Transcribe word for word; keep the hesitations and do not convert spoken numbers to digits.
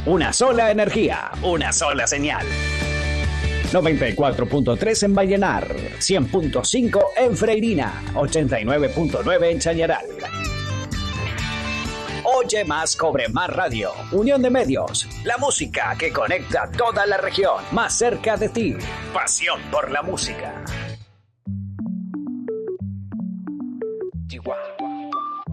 Una sola energía, una sola señal. noventa y cuatro punto tres en Vallenar, cien punto cinco en Freirina, ochenta y nueve punto nueve en Chañaral. Oye más, cobre más radio. Unión de medios. La música que conecta toda la región. Más cerca de ti. Pasión por la música. Chihuahua.